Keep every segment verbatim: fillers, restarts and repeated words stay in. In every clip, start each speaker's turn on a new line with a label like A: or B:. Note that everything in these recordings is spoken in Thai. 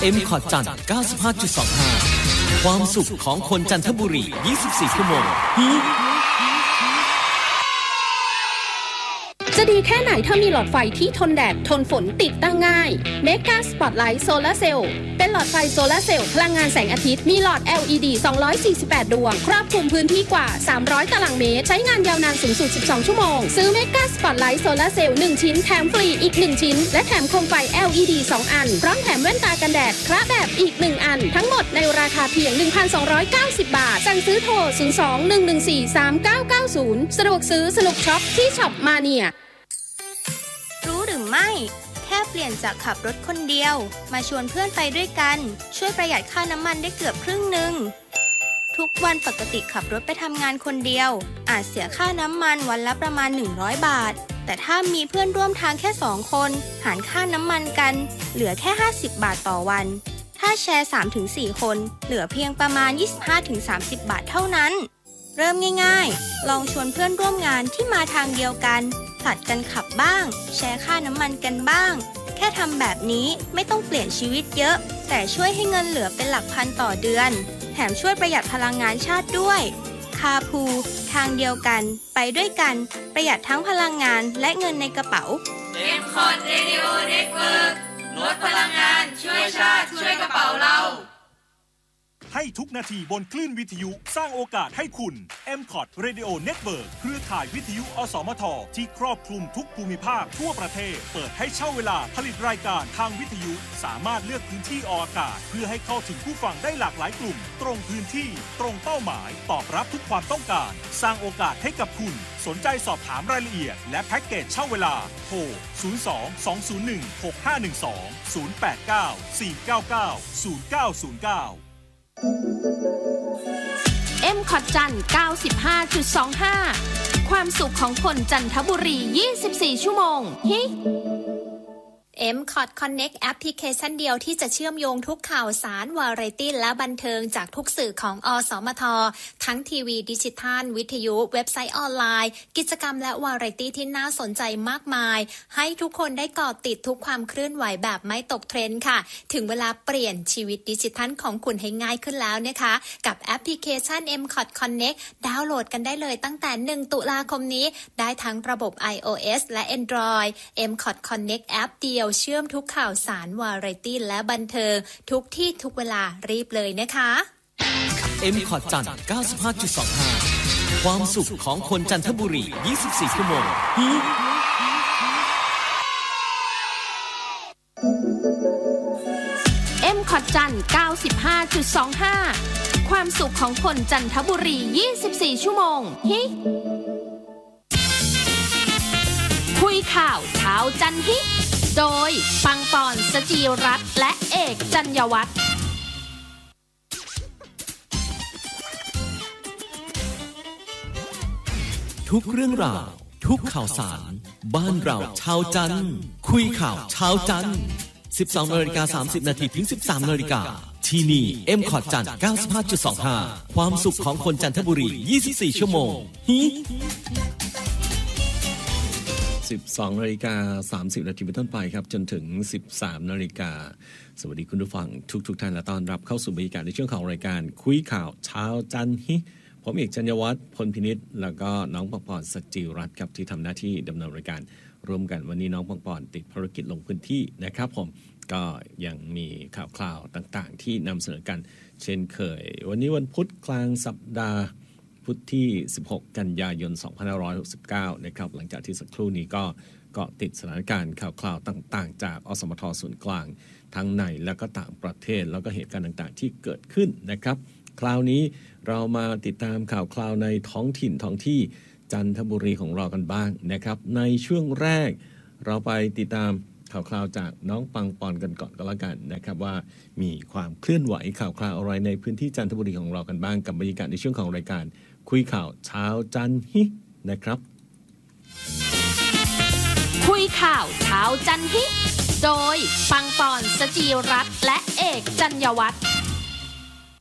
A: เอ็ม คอร์ด จันทร์ เก้าสิบห้าจุดสองห้า ความสุขของคนจันทบุรียี่สิบสี่ชั่วโมง
B: จะดีแค่ไหนถ้ามีหลอดไฟที่ทนแดดทนฝนติดตั้งง่าย Mega Spotlight Solar Cell เป็นหลอดไฟโซลาร์เซลล์พลังงานแสงอาทิตย์มีหลอด แอล อี ดี สองร้อยสี่สิบแปด ดวงครอบคลุมพื้นที่กว่าสามร้อยตารางเมตรใช้งานยาวนานสูงสุดสิบสองชั่วโมงซื้อ Mega Spotlight Solar Cell หนึ่งชิ้นแถมฟรีอีกหนึ่งชิ้นและแถมโคมไฟ แอล อี ดี สองอันพร้อมแถมแว่นตากันแดดคระแบบอีกหนึ่งอันทั้งหมดในราคาเพียง หนึ่งพันสองร้อยเก้าสิบ บาทสั่งซื้อโทรศูนย์ สอง หนึ่ง หนึ่ง สี่ สาม เก้า เก้า ศูนย์สะดวกซื้อสนุกช็อปที่ช็อปมาเนีย
C: รู้หรือไม่แค่เปลี่ยนจากขับรถคนเดียวมาชวนเพื่อนไปด้วยกันช่วยประหยัดค่าน้ำมันได้เกือบครึ่งหนึ่งทุกวันปกติขับรถไปทำงานคนเดียวอาจเสียค่าน้ำมันวันละประมาณหนึ่งร้อยบาทแต่ถ้ามีเพื่อนร่วมทางแค่สองคนหารค่าน้ำมันกันเหลือแค่ห้าสิบบาทต่อวันถ้าแชร์ สามถึงสี่ คนเหลือเพียงประมาณ ยี่สิบห้าถึงสามสิบ บาทเท่านั้นเริ่มง่ายๆลองชวนเพื่อนร่วมงานที่มาทางเดียวกันผลัดกันขับบ้างแชร์ค่าน้ำมันกันบ้างแค่ทำแบบนี้ไม่ต้องเปลี่ยนชีวิตเยอะแต่ช่วยให้เงินเหลือเป็นหลักพันต่อเดือนแถมช่วยประหยัดพลังงานชาติด้วยคาพูทางเดียวกันไปด้วยกันประหยัดทั้งพลังงานและเงินในกระเป๋า
D: เอ็ม คอร์ด Radio Network ลดพลังงานช่วยชาติช่วยกระเป๋าเรา
E: ให้ทุกนาทีบนคลื่นวิทยุสร้างโอกาสให้คุณ เอ็ม คอร์ด Radio Network เครือข่ายวิทยุอสมทที่ครอบคลุมทุกภูมิภาคทั่วประเทศเปิดให้เช่าเวลาผลิตรายการทางวิทยุสามารถเลือกพื้นที่ออกอากาศเพื่อให้เข้าถึงผู้ฟังได้หลากหลายกลุ่มตรงพื้นที่ตรงเป้าหมายตอบรับทุกความต้องการสร้างโอกาสให้กับคุณสนใจสอบถามรายละเอียดและแพ็กเกจเช่าเวลาโทรศูนย์ สอง สอง ศูนย์ หนึ่ง หก ห้า หนึ่ง สอง ศูนย์ แปด เก้า สี่ เก้า เก้า ศูนย์ เก้า ศูนย์ เก้า
B: เอ็ม คอร์ด จันทร์ เก้าสิบห้าจุดสองห้า ความสุขของคนจันทบุรียี่สิบสี่ชั่วโมงฮิ
C: เอ็ม คอร์ด Connect แอปพลิเคชันเดียวที่จะเชื่อมโยงทุกข่าวสารวาไรตี้และบันเทิงจากทุกสื่อของอสมททั้งทีวีดิจิทัลวิทยุเว็บไซต์ออนไลน์กิจกรรมและวาไรตี้ที่น่าสนใจมากมายให้ทุกคนได้เกาะติดทุกความเคลื่อนไหวแบบไม่ตกเทรนด์ค่ะถึงเวลาเปลี่ยนชีวิตดิจิทัลของคุณให้ง่ายขึ้นแล้วนะคะกับแอปพลิเคชัน เอ็ม คอร์ด Connect ดาวน์โหลดกันได้เลยตั้งแต่หนึ่งตุลาคมนี้ได้ทั้งระบบ iOS และ Android เอ็ม คอร์ด Connect แอปเดียวเชื่อมทุกข่าวสารวาไรตี้และบันเทิงทุกที่ทุกเวลารีบเลยนะคะ
A: เอ็ม คอร์ด จันทร์ เก้าสิบห้าจุดสองห้า ความสุขของคนจันทบุรียี่สิบสี่ชั่วโมง
B: เอ็ม คอร์ด จันทร์ เก้าสิบห้าจุดสองห้า ความสุขของคนจันทบุรียี่สิบสี่ชั่วโมงฮิคุยข่าวเช้าจันฮิโดยปังปอนสจีรัตน์และเอกจัญญวัฒน์
A: ทุกเรื่องราวทุกข่าวสารบ้านเราชาวจันทร์คุยข่าวชาวจันทร์สิบสองนาฬิกาสามสิบนาทีถึงสิบสามนาฬิกาที่นี่ เอ็ม คอร์ด จันทร์ เก้าสิบห้าจุดสองห้า ความสุขของคนจันทบุรียี่สิบสี่ชั่วโมงฮิ
F: สิบสองนาฬิกาสามสิบนาทีเป็นต้นไปครับจนถึงสิบสามนาฬิกาสวัสดีคุณผู้ฟังทุกทุกท่านและต้อนรับเข้าสู่บรรยากาศในช่วงของรายการคุยข่าวเช้าจันทร์ฮิผมเอกจัญญวัฒน์พลพินิจแล้วก็น้องปองปอนสจิรัตน์ครับที่ทำหน้าที่ดำเนินรายการร่วมกันวันนี้น้องปองปอนติดภารกิจลงพื้นที่นะครับผมก็ยังมีข่าวคราวต่างๆที่นำเสนอกันเช่นเคยวันนี้วันพุธกลางสัปดาห์พุธที่สิบหกกันยายนสองพันห้าร้อยหกสิบเก้านะครับหลังจากที่สักครู่นี้ก็เกาะติดสถานการณ์ข่าวคราวต่างๆจากอสมทส่วนกลางทั้งในและก็ต่างประเทศแล้วก็เหตุการณ์ต่างๆที่เกิดขึ้นนะครับคราวนี้เรามาติดตามข่าวคราวในท้องถิ่นท้องที่จันทบุรีของเรากันบ้างนะครับในช่วงแรกเราไปติดตามข่าวคราวจากน้องปังปอนกันก่อนก็แล้วกันนะครับว่ามีความเคลื่อนไหวข่าวคราวอะไรในพื้นที่จันทบุรีของเรากันบ้างกับบรรยากาศในช่วงของรายการคุยข่าวเช้าจันทร์ฮินะครับ
B: คุยข่าวเช้าจันทร์ฮิโดยปังปอนสจีรัตน์และเอกจัญญวัฒน์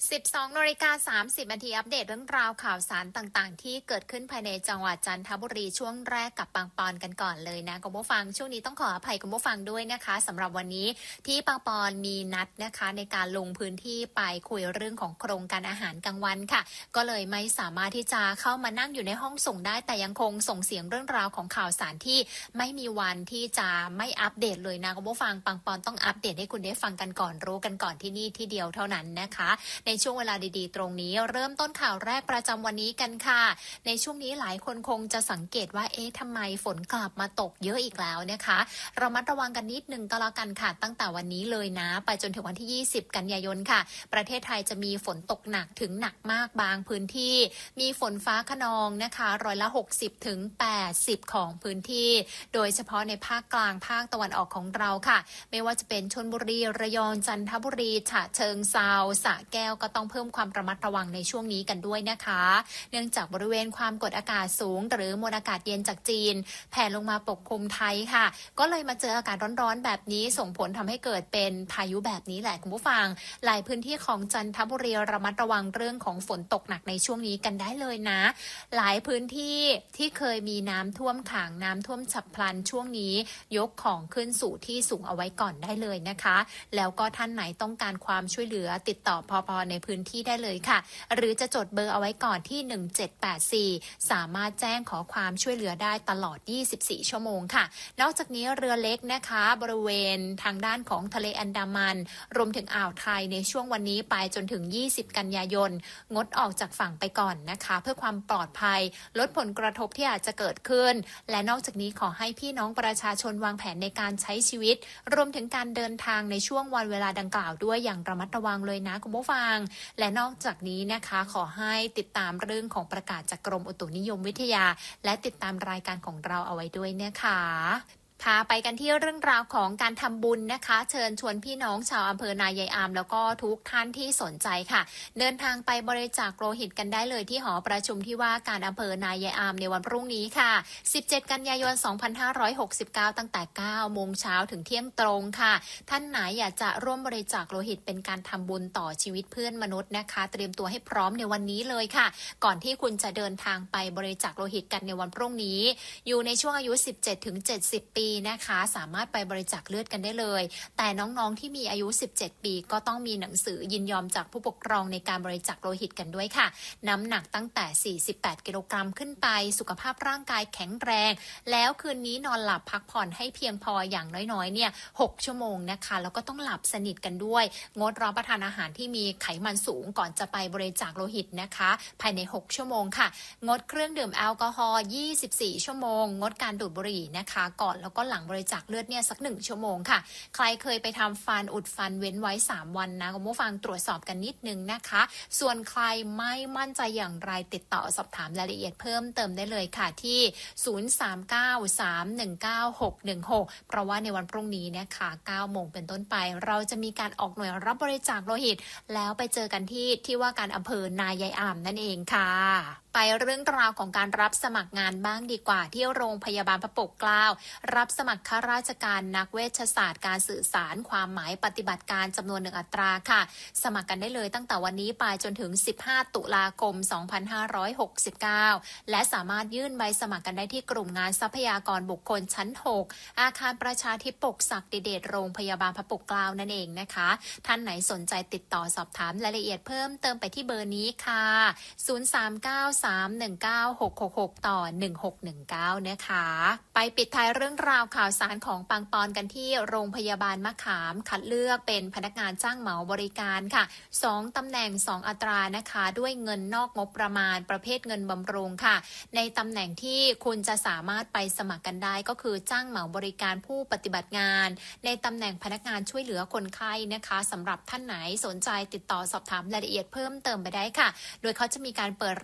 G: สิบสองนาฬิกาสามสิบนาทีอัปเดตเรื่องราวข่าวสารต่างๆที่เกิดขึ้นภายในจังหวัดจันทบุรีช่วงแรกกับปังปอนกันก่อนเลยนะคุณผู้ฟังช่วงนี้ต้องขออภัยคุณผู้ฟังด้วยนะคะสำหรับวันนี้ที่ปังปอนมีนัดนะคะในการลงพื้นที่ไปคุยเรื่องของโครงการอาหารกลางวันค่ะก็เลยไม่สามารถที่จะเข้ามานั่งอยู่ในห้องส่งได้แต่ยังคงส่งเสียงเรื่องราวของข่าวสารที่ไม่มีวันที่จะไม่อัปเดตเลยนะคุณผู้ฟังปังปอนต้องอัปเดตให้คุณได้ฟังกันก่อนรู้กันก่อนที่นี่ที่เดียวเท่านั้นนะคะในช่วงเวลาดีๆตรงนี้เริ่มต้นข่าวแรกประจำวันนี้กันค่ะในช่วงนี้หลายคนคงจะสังเกตว่าเอ๊ะทำไมฝนกลับมาตกเยอะอีกแล้วนะคะเรามัดระวังกันนิดนึงก็แล้วกันค่ะตั้งแต่วันนี้เลยนะไปจนถึงวันที่ยี่สิบกันยายนค่ะประเทศไทยจะมีฝนตกหนักถึงหนักมากบางพื้นที่มีฝนฟ้าคะนองนะคะร้อยละหกสิบถึงแปดสิบของพื้นที่โดยเฉพาะในภาคกลางภาคตะวันออกของเราค่ะไม่ว่าจะเป็นชลบุรีระยองจันทบุรีฉะเชิงเทราสระแก้วก็ต้องเพิ่มความระมัดระวังในช่วงนี้กันด้วยนะคะเนื่องจากบริเวณความกดอากาศสูงหรือมวลอากาศเย็นจากจีนแผ่ลงมาปกคลุมไทยค่ะก็เลยมาเจออากาศร้อนๆแบบนี้ส่งผลทำให้เกิดเป็นพายุแบบนี้แหละคุณผู้ฟังหลายพื้นที่ของจันทบุรีระมัดระวังเรื่องของฝนตกหนักในช่วงนี้กันได้เลยนะหลายพื้นที่ที่เคยมีน้ำท่วมขังน้ำท่วมฉับพลันช่วงนี้ยกของขึ้นสู่ที่สูงเอาไว้ก่อนได้เลยนะคะแล้วก็ท่านไหนต้องการความช่วยเหลือติดต่อพป.ในพื้นที่ได้เลยค่ะหรือจะจดเบอร์เอาไว้ก่อนที่หนึ่งเจ็ดแปดสี่สามารถแจ้งขอความช่วยเหลือได้ตลอดยี่สิบสี่ชั่วโมงค่ะนอกจากนี้เรือเล็กนะคะบริเวณทางด้านของทะเลอันดามันรวมถึงอ่าวไทยในช่วงวันนี้ไปจนถึงยี่สิบกันยายนงดออกจากฝั่งไปก่อนนะคะเพื่อความปลอดภัยลดผลกระทบที่อาจจะเกิดขึ้นและนอกจากนี้ขอให้พี่น้องประชาชนวางแผนในการใช้ชีวิตรวมถึงการเดินทางในช่วงวันเวลาดังกล่าวด้วยอย่างระมัดระวังเลยนะคุณผู้ฟังและนอกจากนี้นะคะขอให้ติดตามเรื่องของประกาศจากกรมอุตุนิยมวิทยาและติดตามรายการของเราเอาไว้ด้วยนะคะพาไปกันที่เรื่องราวของการทำบุญนะคะเชิญชวนพี่น้องชาวอำเภอนายายอามแล้วก็ทุกท่านที่สนใจค่ะเดินทางไปบริจาคโลหิตกันได้เลยที่หอประชุมที่ว่าการอำเภอนายายอามในวันพรุ่งนี้ค่ะสิบเจ็ดกันยายนสองพันห้าร้อยหกสิบเก้าตั้งแต่เก้าโมงเช้าถึงเที่ยงตรงค่ะท่านไหนอยากจะร่วมบริจาคโลหิตเป็นการทำบุญต่อชีวิตเพื่อนมนุษย์นะคะเตรียมตัวให้พร้อมในวันนี้เลยค่ะก่อนที่คุณจะเดินทางไปบริจาคโลหิตกันในวันพรุ่งนี้อยู่ในช่วงอายุ สิบเจ็ดถึงเจ็ดสิบ ปีนะคะสามารถไปบริจาคเลือดกันได้เลยแต่น้องๆที่มีอายุสิบเจ็ดปีก็ต้องมีหนังสือยินยอมจากผู้ปกครองในการบริจาคโลหิตกันด้วยค่ะน้ำหนักตั้งแต่สี่สิบแปดกิโลกรัมขึ้นไปสุขภาพร่างกายแข็งแรงแล้วคืนนี้นอนหลับพักผ่อนให้เพียงพออย่างน้อยๆเนี่ยหกชั่วโมงนะคะแล้วก็ต้องหลับสนิทกันด้วยงดรับประทานอาหารที่มีไขมันสูงก่อนจะไปบริจาคโลหิตนะคะภายในหกชั่วโมงค่ะงดเครื่องดื่มแอลกอฮอล์ยี่สิบสี่ชั่วโมงงดการดูดบุหรี่นะคะก่อนแล้วก็หลังบริจาคเลือดเนี่ยสักหนึ่งชั่วโมงค่ะใครเคยไปทำฟันอุดฟันเว้นไว้สามวันนะคุณผู้ฟังตรวจสอบกันนิดนึงนะคะส่วนใครไม่มั่นใจอย่างไรติดต่อสอบถามรายละเอียดเพิ่มเติมได้เลยค่ะที่ศูนย์ สาม เก้า สาม หนึ่ง เก้า หก หนึ่ง หกเพราะว่าในวันพรุ่งนี้นะคะเก้าโมงเป็นต้นไปเราจะมีการออกหน่วยรับบริจาคโลหิตแล้วไปเจอกันที่ที่ว่าการอำเภอนายายอามนั่นเองค่ะไปเรื่องราวของการรับสมัครงานบ้างดีกว่าที่โรงพยาบาลพระปกเกล้ารับสมัครข้าราชการนักเวชศาสตร์การสื่อสารความหมายปฏิบัติการจำนวนหนึ่งอัตราค่ะสมัครกันได้เลยตั้งแต่วันนี้ไปจนถึงสิบห้าตุลาคมสองพันห้าร้อยหกสิบเก้าและสามารถยื่นใบสมัครกันได้ที่กลุ่มงานทรัพยากรบุคคลชั้นหกอาคารประชาธิปกศักดิเดชโรงพยาบาลพระปกเกล้านั่นเองนะคะท่านไหนสนใจติดต่อสอบถามรายละเอียดเพิ่มเติมไปที่เบอร์นี้ค่ะศูนย์ สาม เก้า สาม หนึ่ง เก้า หก หก หกต่อหนึ่งหกหนึ่งเก้านะคะไปปิดท้ายเรื่องราวข่าวสารของปังปอนกันที่โรงพยาบาลมะขามคัดเลือกเป็นพนักงานจ้างเหมาบริการค่ะสองตำแหน่งสองอัตรานะคะด้วยเงินนอกงบประมาณประเภทเงินบำรุงค่ะในตำแหน่งที่คุณจะสามารถไปสมัครกันได้ก็คือจ้างเหมาบริการผู้ปฏิบัติงานในตำแหน่งพนักงานช่วยเหลือคนไข้นะคะสำหรับท่านไหนสนใจติดต่อสอบถามรายละเอียดเพิ่มเติมไปได้ค่ะโดยเขาจะมีการเปิดรับสมัคร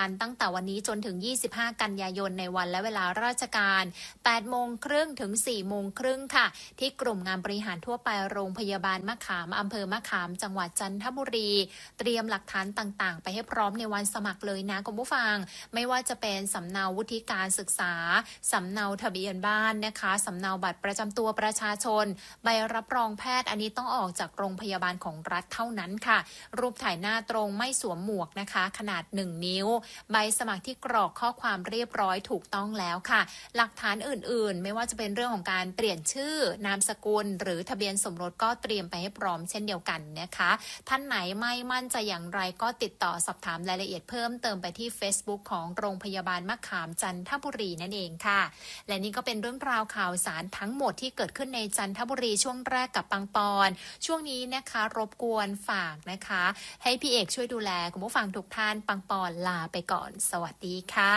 G: กันตั้งแต่วันนี้จนถึงยี่สิบห้ากันยายนในวันและเวลาราชการแปดโมงครึ่งถึงสี่โมงครึ่งค่ะที่กลุ่มงานบริหารทั่วไปโรงพยาบาลมะขามอำเภอมะขามจังหวัดจันทบุรีเตรียมหลักฐานต่างๆไปให้พร้อมในวันสมัครเลยนะคุณผู้ฟังไม่ว่าจะเป็นสำเนาวุฒิการศึกษาสำเนาทะเบียนบ้านนะคะสำเนาบัตรประจำตัวประชาชนใบรับรองแพทย์อันนี้ต้องออกจากโรงพยาบาลของรัฐเท่านั้นค่ะรูปถ่ายหน้าตรงไม่สวมหมวกนะคะขนาดหนึ่งนิ้วใบสมัครที่กรอกข้อความเรียบร้อยถูกต้องแล้วค่ะหลักฐานอื่นๆไม่ว่าจะเป็นเรื่องของการเปลี่ยนชื่อนามสกุลหรือทะเบียนสมรสก็เตรียมไปให้พร้อมเช่นเดียวกันนะคะท่านไหนไม่มั่นใจอย่างไรก็ติดต่อสอบถามรายละเอียดเพิ่มเติมไปที่ Facebook ของโรงพยาบาลมะขามจันทบุรีนั่นเองค่ะและนี่ก็เป็นเรื่องราวข่าวสารทั้งหมดที่เกิดขึ้นในจันทบุรีช่วงแรกกับปังปอนช่วงนี้นะคะรบกวนฝากนะคะให้พี่เอกช่วยดูแลคุณผู้ฟังทุกท่านปังปอนลาไปก่อนสวัสดีค่ะ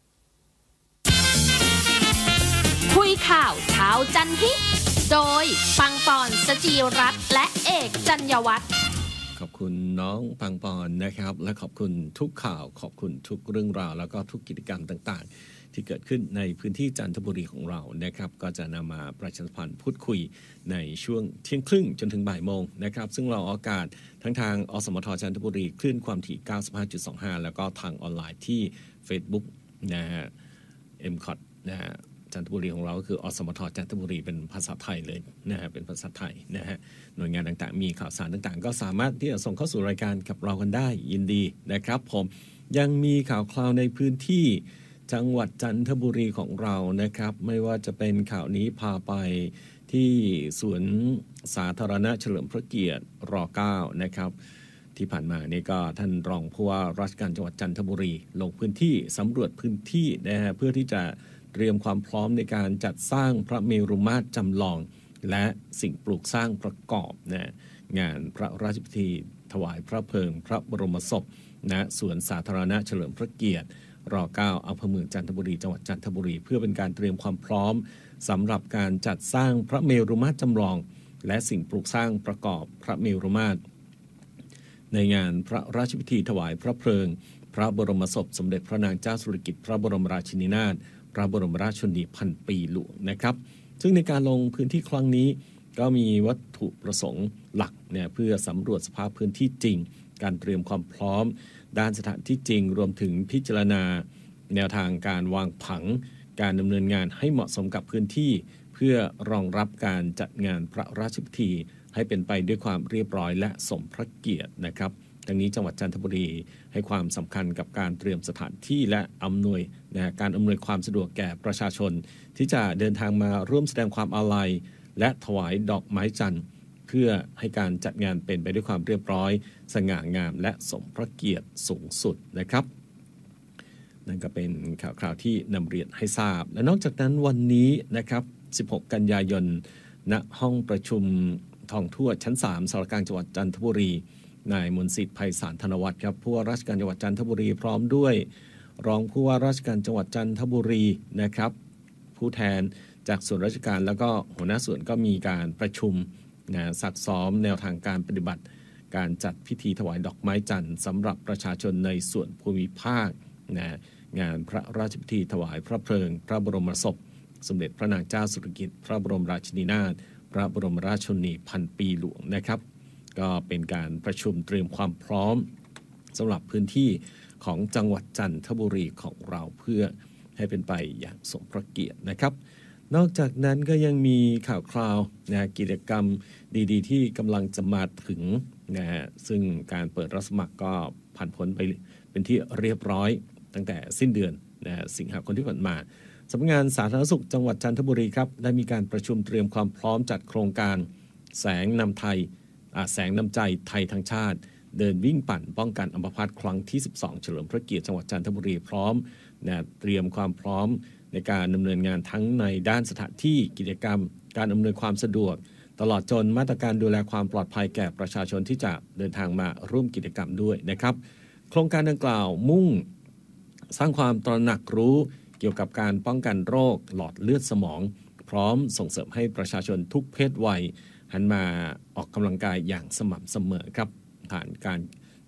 B: คุยข่าวเช้าจันฮิโดยปังปอนสจีรัตน์และเอกจัญญวัฒน์
F: ขอบคุณน้องปังปอนนะครับและขอบคุณทุกข่าวขอบคุณทุกเรื่องราวแล้วก็ทุกกิจกรรมต่างๆที่เกิดขึ้นในพื้นที่จันทบุรีของเรานะครับก็จะนำมาประชาสัมพันธ์พูดคุยในช่วงเที่ยงครึ่งจนถึงบ่ายโมงนะครับซึ่งเราออกอากาศทั้งทางอสมทจันทบุรีคลื่นความถี่ เก้าสิบห้าจุดสองห้า แล้วก็ทางออนไลน์ที่ Facebook นะฮะ เอ็ม คอท นะฮะจันทบุรีของเราก็คืออสมทจันทบุรีเป็นภาษาไทยเลยนะฮะเป็นภาษาไทยนะฮะหน่วยงานต่างๆมีข่าวสารต่างๆก็สามารถที่จะส่งเข้าสู่รายการกับเรากันได้ยินดีนะครับผมยังมีข่าวคราวในพื้นที่จังหวัดจันทบุรีของเรานะครับไม่ว่าจะเป็นข่าวนี้พาไปที่สวนสาธารณะเฉลิมพระเกียรติรเก้านะครับที่ผ่านมานี่ก็ท่านรองผู้ว่าราชการจังหวัดจันทบุรีลงพื้นที่สำรวจพื้นที่นะฮะเพื่อที่จะเตรียมความพร้อมในการจัดสร้างพระเมรุมาตรจำลองและสิ่งปลูกสร้างประกอบนะงานพระราชพิธีถวายพระเพลิงพระบรมศพณสวนสาธารณะเฉลิมพระเกียรติรเก้าอำเภอเมืองจันทบุรีจังหวัดจันทบุรีเพื่อเป็นการเตรียมความพร้อมสำหรับการจัดสร้างพระเมรุมาตรจำลองและสิ่งปลูกสร้างประกอบพระเมรุมาตรในงานพระราชพิธีถวายพระเพลิงพระบรมศพสมเด็จพระนางเจ้าสิริกิติ์พระบรมราชินีนาถพระบรมราชชนนีพันปีหลวงนะครับซึ่งในการลงพื้นที่ครั้งนี้ก็มีวัตถุประสงค์หลักเนี่ยเพื่อสำรวจสภาพพื้นที่จริงการเตรียมความพร้อมด้านสถานที่จริงรวมถึงพิจารณาแนวทางการวางผังการดำเนินงานให้เหมาะสมกับพื้นที่เพื่อรองรับการจัดงานพระราชพิธีให้เป็นไปด้วยความเรียบร้อยและสมพระเกียรตินะครับดังนี้จังหวัดจันทบุรีให้ความสำคัญกับการเตรียมสถานที่และอำนวยนะการอำนวยความสะดวกแก่ประชาชนที่จะเดินทางมาร่วมแสดงความอาลัยและถวายดอกไม้จันทร์เพื่อให้การจัดงานเป็นไปด้วยความเรียบร้อยสง่างามและสมพระเกียรติสูงสุดนะครับนั่นก็เป็นข่าวคราวที่นำเรียนให้ทราบและนอกจากนั้นวันนี้นะครับสิบหกกันยายนณห้องประชุมทองทั่วชั้นสามสารกลางจังหวัดจันทบุรีนายมนต์สิทธิ์ไพศาลธนวัฒน์ครับผู้ว่าราชการจังหวัดจันทบุรีพร้อมด้วยรองผู้ว่าราชการจังหวัดจันทบุรีนะครับผู้แทนจากส่วนราชการแล้วก็หัวหน้าส่วนก็มีการประชุมนะซักซ้อมแนวทางการปฏิบัติการจัดพิธีถวายดอกไม้จันทร์สำหรับประชาชนในส่วนภูมิภาคนะงานพระราชพิธีถวายพระเพลิงพระบรมศพสมเด็จพระนางเจ้าสิริกิติ์พระบรมราชินีนาถพระบรมราชชนนีพันปีหลวงนะครับก็เป็นการประชุมเตรียมความพร้อมสำหรับพื้นที่ของจังหวัดจันทบุรีของเราเพื่อให้เป็นไปอย่างสมพระเกียรตินะครับนอกจากนั้นก็ยังมีข่าวคราวนะกิจกรรมดีๆที่กำลังจะมาถึงนะฮะซึ่งการเปิดรับสมัครก็ผ่านพ้นไปเป็นที่เรียบร้อยตั้งแต่สิ้นเดือนนะสิงหาคมที่ผ่านมาสำนักงานสาธารณสุขจังหวัดจันทบุรีครับได้มีการประชุมเตรียมความพร้อมจัดโครงการแสงนำไทยแสงนำใจไทยทั้งชาติเดินวิ่งปั่นป้องกันอัมพาตครั้งที่สิบสองเฉลิมพระเกียรติจังหวัดจันทบุรีพร้อมนะเตรียมความพร้อมในการดำเนินงานทั้งในด้านสถานที่กิจกรรมการอำนวยความสะดวกตลอดจนมาตรการดูแลความปลอดภัยแก่ประชาชนที่จะเดินทางมาร่วมกิจกรรมด้วยนะครับโครงการดังกล่าวมุ่งสร้างความตระหนักรู้เกี่ยวกับการป้องกันโรคหลอดเลือดสมองพร้อมส่งเสริมให้ประชาชนทุกเพศวัยหันมาออกกำลังกายอย่างสม่ำเสมอครับผ่านการ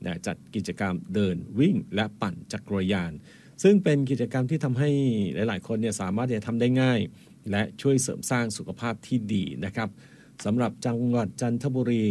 F: นะจัดกิจกรรมเดินวิ่งและปั่นจักรยานซึ่งเป็นกิจกรรมที่ทำให้หลายๆคนเนี่ยสามารถจะทำได้ง่ายและช่วยเสริมสร้างสุขภาพที่ดีนะครับสำหรับจังหวัดจันทบุรี